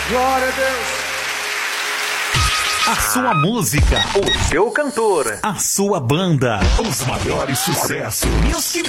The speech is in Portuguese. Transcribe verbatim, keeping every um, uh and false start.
Glória a Deus. A sua música, o seu cantor, a sua banda, os maiores sucessos. Music